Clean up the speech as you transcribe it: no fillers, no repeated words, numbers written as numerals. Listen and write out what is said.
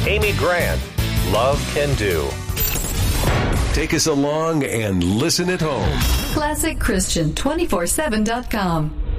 Amy Grant, Love Can Do. Take us along and listen at home. ClassicChristian247.com.